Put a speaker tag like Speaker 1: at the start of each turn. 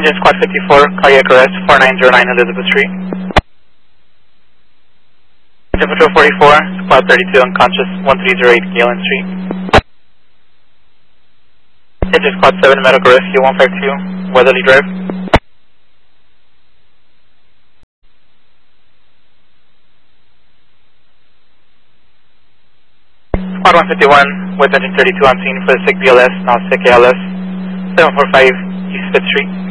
Speaker 1: Engine Squad 54, cardiac arrest, 4909 Elizabeth Street. Engine Patrol 44, Squad 32, unconscious, 1308 Galen Street. Engine Squad 7, medical rescue, 152, Weatherly Drive. Squad 151, with engine 32 on scene for the sick BLS, now sick ALS, 745 East 5th Street.